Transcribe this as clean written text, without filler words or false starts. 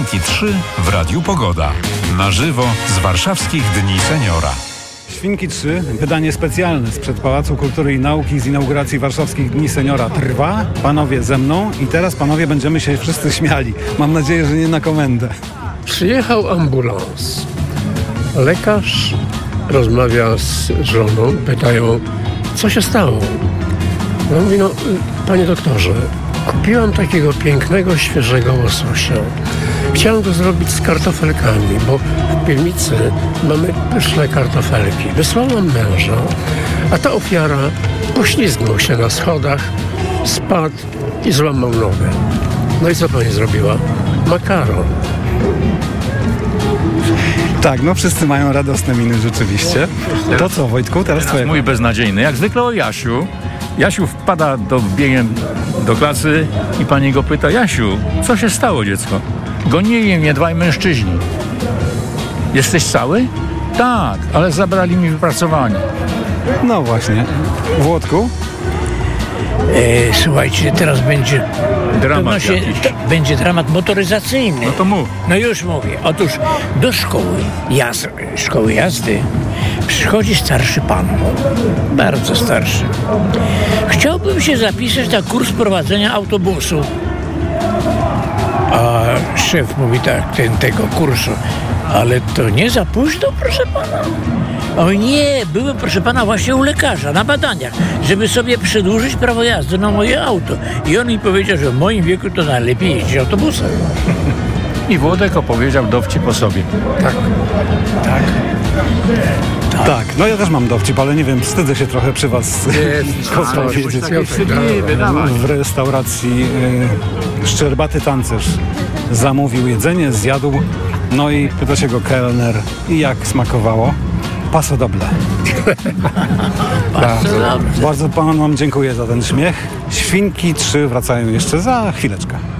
Świnki 3 w Radiu Pogoda. Na żywo z warszawskich Dni Seniora. Świnki 3, wydanie specjalne sprzed Pałacu Kultury i Nauki z inauguracji warszawskich Dni Seniora trwa. Panowie ze mną i teraz panowie będziemy się wszyscy śmiali. Mam nadzieję, że nie na komendę. Przyjechał ambulans. Lekarz rozmawia z żoną, pytają, co się stało? No mówi, panie doktorze, kupiłam takiego pięknego, świeżego łososia. Chciałem go zrobić z kartofelkami, bo w piwnicy mamy pyszne kartofelki. Wysłałam męża, a ta ofiara poślizgnął się na schodach, spadł i złamał nogę. No i co pani zrobiła? Makaron. Tak, wszyscy mają radosne miny rzeczywiście. To co, Wojtku, teraz twoje. Mój beznadziejny. Jak zwykle o Jasiu. Jasiu wpada biegiem do klasy i pani go pyta: Jasiu, co się stało, dziecko? Gonili mnie dwaj mężczyźni. Jesteś cały? Tak, ale zabrali mi wypracowanie. No właśnie. Włodku? Słuchajcie, teraz będzie Dramat będzie dramat motoryzacyjny. No to mów. No już mówię. Otóż do szkoły jazdy przychodzi starszy pan. Bardzo starszy. Chciałbym się zapisać na kurs prowadzenia autobusu. A szef mówi tak, tego kursu. Ale to nie za późno, proszę pana. O nie, byłem, proszę pana, właśnie u lekarza na badaniach, żeby sobie przedłużyć prawo jazdy na moje auto. I on mi powiedział, że w moim wieku to najlepiej jeździć autobusem. I Włodek opowiedział dowcip o sobie. Tak, ja też mam dowcip, ale nie wiem, wstydzę się trochę przy was powiedzieć. W restauracji Szczerbaty Tancerz zamówił jedzenie, zjadł, no i pyta się go kelner, i jak smakowało? Paso doble. Bardzo panom dziękuję za ten śmiech. Świnki 3 wracają jeszcze za chwileczkę.